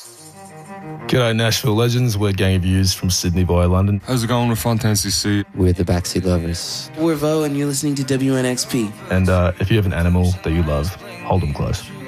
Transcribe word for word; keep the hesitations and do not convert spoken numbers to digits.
G'day Nashville legends, we're Gang of Views from Sydney via London. How's it going with Fontaine-C C? We're the Backseat Lovers. We're Vo and you're listening to W N X P. And uh, if you have an animal that you love, hold them close.